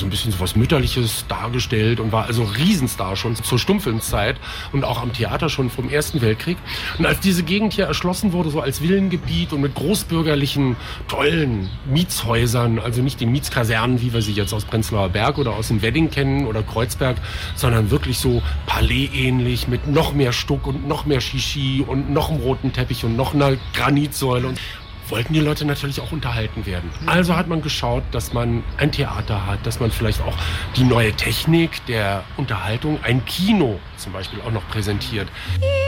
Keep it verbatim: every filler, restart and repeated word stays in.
so ein bisschen so was Mütterliches dargestellt und war also Riesenstar schon zur Stummfilmzeit und auch am Theater schon vom Ersten Weltkrieg. Und als diese Gegend hier erschlossen wurde, so als Villengebiet und mit großbürgerlichen, tollen Mietshäusern, also nicht die Mietskasernen, wie wir sie jetzt aus Prenzlauer Berg oder aus dem Wedding kennen oder Kreuzberg, sondern wirklich so Palais-ähnlich mit noch mehr Stuck und noch mehr Shishi und noch einem roten Teppich und noch einer Granitsäule. Und wollten die Leute natürlich auch unterhalten werden. Also hat man geschaut, dass man ein Theater hat, dass man vielleicht auch die neue Technik der Unterhaltung, ein Kino zum Beispiel auch noch präsentiert.